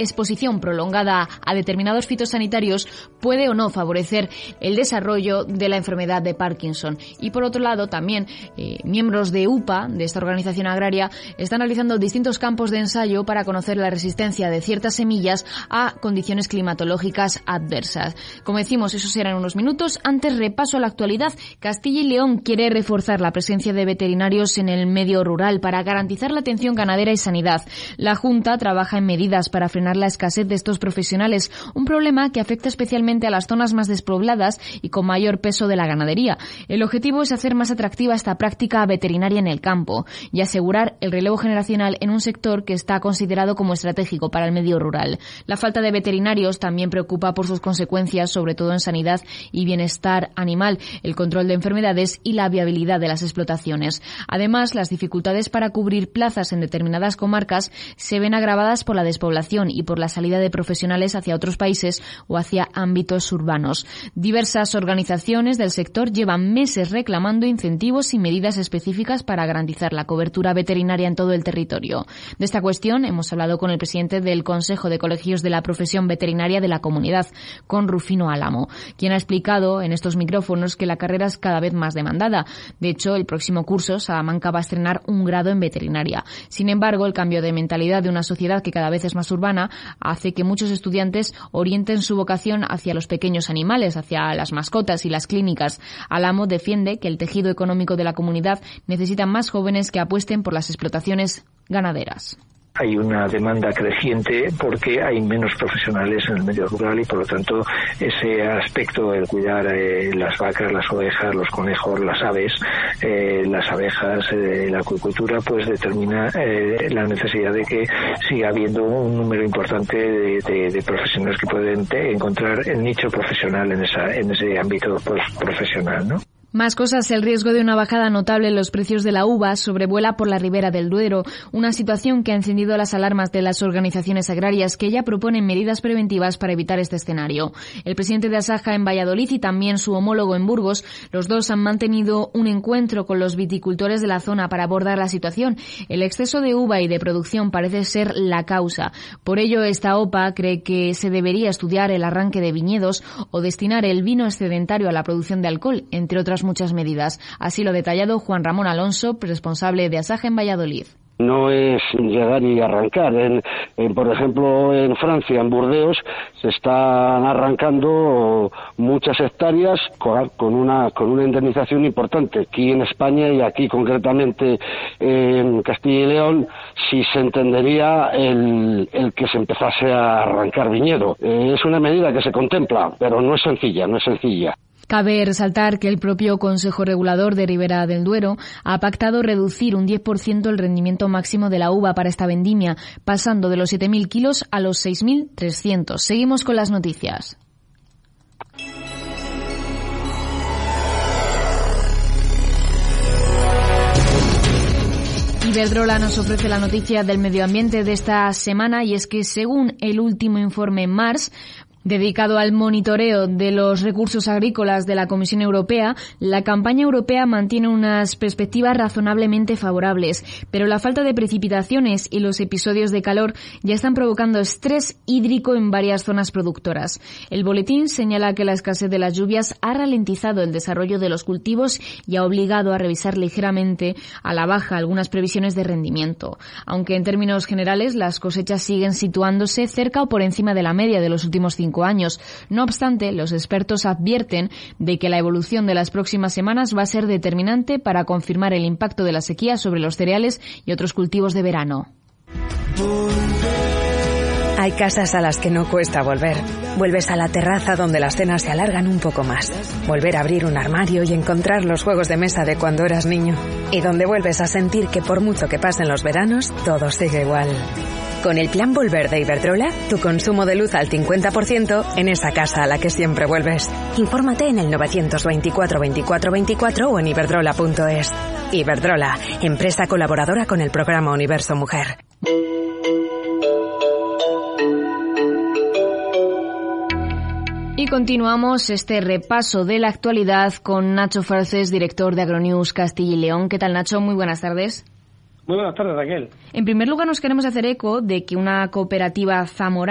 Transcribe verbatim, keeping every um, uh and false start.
exposición prolongada a determinados fitosanitarios puede o no favorecer el desarrollo de la enfermedad de Parkinson. Y por otro lado, también eh, miembros de U P A, de esta organización agraria, están realizando distintos campos de ensayo para conocer la resistencia de ciertas semillas a condiciones climatológicas adversas. Como decimos, eso será en unos minutos. Antes, repaso a la actualidad. Castilla y León quiere reforzar la presencia de veterinarios en el medio rural para garantizar la atención ganadera y sanidad. La Junta trabaja en medidas para frenar la escasez de estos profesionales, un problema que afecta especialmente a las zonas más despobladas y con mayor peso de la ganadería. El objetivo es hacer más atractiva esta práctica veterinaria en el campo y asegurar el relevo generacional en un sector que está considerado como estratégico para el medio rural. La falta de veterinarios también preocupa por sus consecuencias, sobre todo en sanidad y bienestar animal, el control de enfermedades y la viabilidad de las explotaciones. Además, las dificultades para cubrir plazas en determinadas comarcas se ven agravadas por la despoblación y por la salida de profesionales hacia otros países o hacia ámbitos urbanos. Diversas organizaciones del sector llevan meses reclamando incentivos y medidas específicas para garantizar la cobertura veterinaria en todo el territorio. De esta cuestión hemos hablado con el presidente del Consejo de Colegios de la Profesión Veterinaria de la Comunidad, con Rufino Álamo, quien ha explicado en estos micrófonos que la carrera es cada vez más demandada. De hecho, el próximo curso Salamanca va a estrenar un grado en veterinaria. Sin embargo, el cambio de mentalidad de una sociedad que cada vez es más urbana hace que muchos estudiantes orienten su vocación hacia los pequeños animales, hacia las mascotas y las clínicas. Álamo defiende que el tejido económico de la comunidad necesita más jóvenes que apuesten por las explotaciones ganaderas. Hay una demanda creciente porque hay menos profesionales en el medio rural y por lo tanto ese aspecto, el cuidar eh, las vacas, las ovejas, los conejos, las aves, eh, las abejas, eh, la acuicultura, pues determina eh, la necesidad de que siga habiendo un número importante de, de, de profesionales que pueden te, encontrar el nicho profesional en esa en ese ámbito pues, profesional, ¿no? Más cosas. El riesgo de una bajada notable en los precios de la uva sobrevuela por la ribera del Duero, una situación que ha encendido las alarmas de las organizaciones agrarias que ya proponen medidas preventivas para evitar este escenario. El presidente de Asaja en Valladolid y también su homólogo en Burgos, los dos han mantenido un encuentro con los viticultores de la zona para abordar la situación. El exceso de uva y de producción parece ser la causa. Por ello, esta O P A cree que se debería estudiar el arranque de viñedos o destinar el vino excedentario a la producción de alcohol, entre otras muchas medidas. Así lo ha detallado Juan Ramón Alonso, responsable de Asaja en Valladolid. No es llegar y arrancar. En, en, por ejemplo, en Francia, en Burdeos, se están arrancando muchas hectáreas con, con una con una indemnización importante. Aquí en España y aquí concretamente en Castilla y León, sí se entendería el, el que se empezase a arrancar viñedo. Eh, es una medida que se contempla, pero no es sencilla, no es sencilla. Cabe resaltar que el propio Consejo Regulador de Ribera del Duero ha pactado reducir un diez por ciento el rendimiento máximo de la uva para esta vendimia, pasando de los siete mil kilos a los seis mil trescientos. Seguimos con las noticias. Iberdrola nos ofrece la noticia del medio ambiente de esta semana y es que según el último informe Mars, dedicado al monitoreo de los recursos agrícolas de la Comisión Europea, la campaña europea mantiene unas perspectivas razonablemente favorables, pero la falta de precipitaciones y los episodios de calor ya están provocando estrés hídrico en varias zonas productoras. El boletín señala que la escasez de las lluvias ha ralentizado el desarrollo de los cultivos y ha obligado a revisar ligeramente a la baja algunas previsiones de rendimiento. Aunque en términos generales las cosechas siguen situándose cerca o por encima de la media de los últimos cinco años. No obstante, los expertos advierten de que la evolución de las próximas semanas va a ser determinante para confirmar el impacto de la sequía sobre los cereales y otros cultivos de verano. Hay casas a las que no cuesta volver. Vuelves a la terraza donde las cenas se alargan un poco más. Volver a abrir un armario y encontrar los juegos de mesa de cuando eras niño. Y donde vuelves a sentir que por mucho que pasen los veranos, todo sigue igual. Con el Plan Volver de Iberdrola, tu consumo de luz al cincuenta por ciento en esa casa a la que siempre vuelves. Infórmate en el novecientos veinticuatro veinticuatro veinticuatro o en iberdrola punto es. Iberdrola, empresa colaboradora con el programa Universo Mujer. Y continuamos este repaso de la actualidad con Nacho Farces, director de Agronews Castilla y León. ¿Qué tal, Nacho? Muy buenas tardes. Muy buenas tardes, Raquel. En primer lugar, nos queremos hacer eco de que una cooperativa zamorana